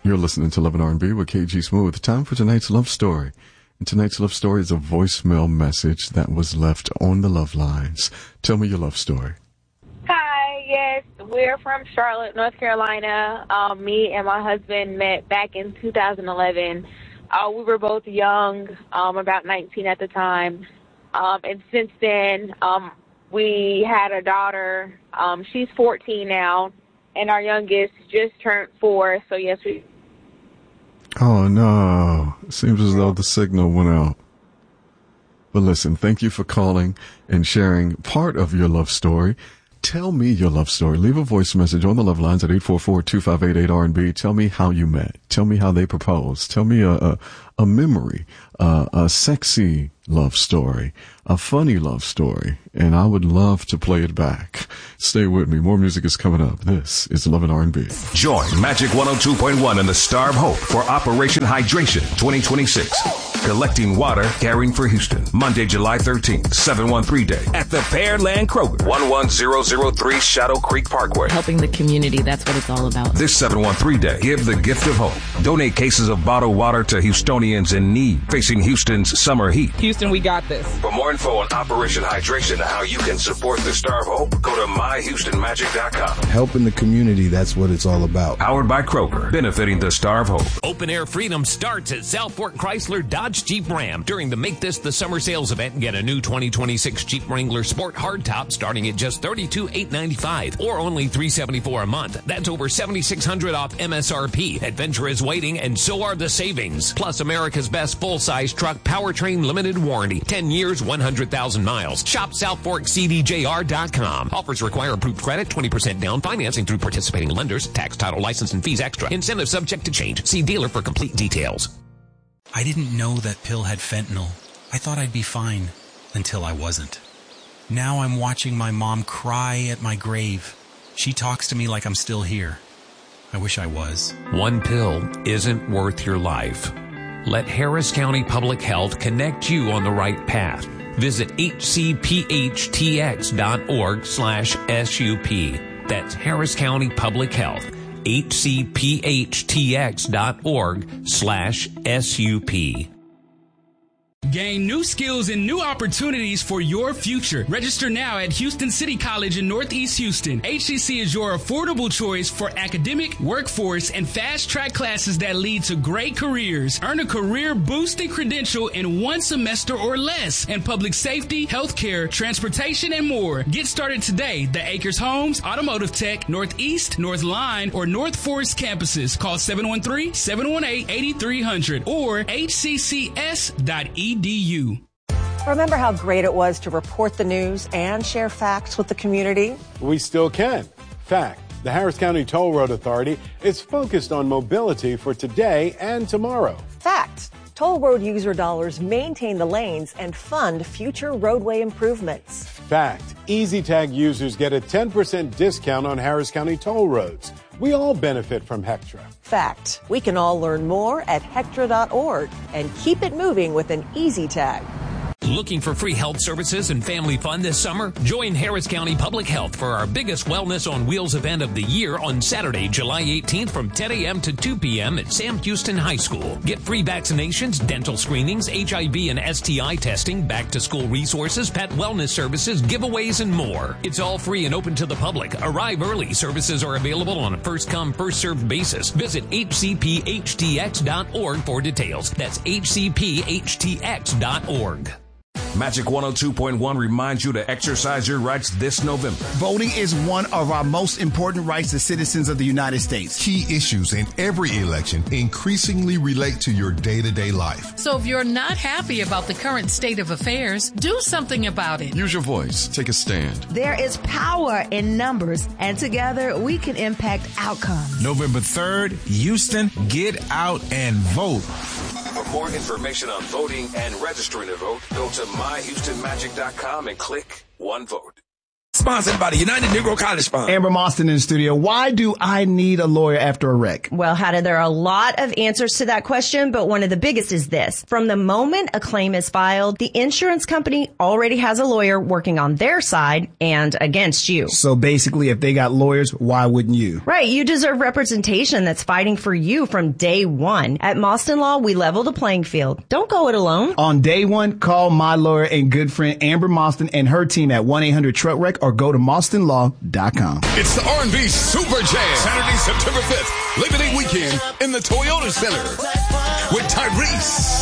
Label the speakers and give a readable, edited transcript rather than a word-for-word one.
Speaker 1: You're listening to Love and R&B with KG Smooth. Time for tonight's love story. And tonight's love story is a voicemail message that was left on the love lines. Tell me your love story.
Speaker 2: Hi, yes, we're from Charlotte, North Carolina. Me and my husband met back in 2011. We were both young, about 19 at the time. And since then, we had a daughter. She's 14 now, and our youngest just turned 4. So, yes, we...
Speaker 1: Oh, no. It seems as though the signal went out. But listen, thank you for calling and sharing part of your love story. Tell me your love story. Leave a voice message on the love lines at 844-2588-R&B. Tell me how you met. Tell me how they proposed. Tell me a memory, a sexy love story, a funny love story, and I would love to play it back. Stay with me. More music is coming up. This is Love and R&B.
Speaker 3: Join Magic 102.1 and the Star of Hope for Operation Hydration 2026. Collecting water, caring for Houston. Monday, July 13th, 713 Day at the Pearland Kroger, 11003 Shadow Creek Parkway.
Speaker 4: Helping the community, that's what it's all about.
Speaker 3: This 713 Day, give the gift of hope. Donate cases of bottled water to Houstonians in need facing Houston's summer heat.
Speaker 5: Houston, we got this.
Speaker 3: For more info on Operation Hydration and how you can support the Star of Hope, go to myhoustonmagic.com.
Speaker 6: Helping the community, that's what it's all about.
Speaker 3: Powered by Kroger, benefiting the Star of Hope.
Speaker 7: Open Air Freedom starts at Southport Chrysler Dodge Jeep Ram during the Make This the Summer sales event and get a new 2026 Jeep Wrangler Sport Hardtop starting at just $32,895 or only $374 a month. That's over $7,600 off MSRP. Adventure is waiting and so are the savings. Plus America's best full-size truck powertrain limited warranty. 10 years, 100,000 miles. Shop SouthforkCDJR.com. Offers require approved credit, 20% down, financing through participating lenders, tax, title, license, and fees extra. Incentive subject to change. See dealer for complete details.
Speaker 8: I didn't know that pill had fentanyl. I thought I'd be fine until I wasn't. Now I'm watching my mom cry at my grave. She talks to me like I'm still here. I wish I was.
Speaker 7: One pill isn't worth your life. Let Harris County Public Health connect you on the right path. Visit hcphtx.org/SUP. That's Harris County Public Health. hcphtx.org/SUP.
Speaker 9: Gain new skills and new opportunities for your future. Register now at Houston City College in Northeast Houston. HCC is your affordable choice for academic, workforce, and fast-track classes that lead to great careers. Earn a career-boosting credential in 1 semester or less in public safety, healthcare, transportation, and more. Get started today. The Acres Homes, Automotive Tech, Northeast, North Line, or North Forest campuses. Call 713-718-8300 or hccs.edu.
Speaker 10: Remember how great it was to report the news and share facts with the community?
Speaker 11: We still can. Fact, the Harris County Toll Road Authority is focused on mobility for today and tomorrow.
Speaker 10: Fact, toll road user dollars maintain the lanes and fund future roadway improvements.
Speaker 11: Fact, EasyTag users get a 10% discount on Harris County toll roads. We all benefit from Hectra.
Speaker 10: Fact, we can all learn more at Hectra.org and keep it moving with an EasyTag.
Speaker 7: Looking for free health services and family fun this summer? Join Harris County Public Health for our biggest Wellness on Wheels event of the year on Saturday, July 18th from 10 a.m. to 2 p.m. at Sam Houston High School. Get free vaccinations, dental screenings, HIV and STI testing, back-to-school resources, pet wellness services, giveaways, and more. It's all free and open to the public. Arrive early. Services are available on a first-come, first-served basis. Visit hcphtx.org for details. That's hcphtx.org.
Speaker 3: Magic 102.1 reminds you to exercise your rights this November.
Speaker 12: Voting is one of our most important rights as citizens of the United States.
Speaker 13: Key issues in every election increasingly relate to your day-to-day life.
Speaker 14: So if you're not happy about the current state of affairs, do something about it.
Speaker 1: Use your voice. Take a stand.
Speaker 15: There is power in numbers, and together we can impact outcomes.
Speaker 12: November 3rd, Houston, get out and vote.
Speaker 3: For more information on voting and registering to vote, go to myhoustonmagic.com and click One Vote.
Speaker 5: Sponsored by the United Negro College Fund.
Speaker 12: Amber Moston in the studio. Why do I need a lawyer after a wreck?
Speaker 16: Well, Hada, there are a lot of answers to that question, but one of the biggest is this. From the moment a claim is filed, the insurance company already has a lawyer working on their side and against you.
Speaker 12: So basically, if they got lawyers, why wouldn't you?
Speaker 16: Right. You deserve representation that's fighting for you from day one. At Moston Law, we level the playing field. Don't go it alone.
Speaker 12: On day one, call my lawyer and good friend Amber Moston and her team at 1-800-TRUCK-WRECK or go to MostonLaw.com.
Speaker 3: It's the R&B Super Jam, Saturday, September 5th, Labor Day weekend in the Toyota Center with Tyrese.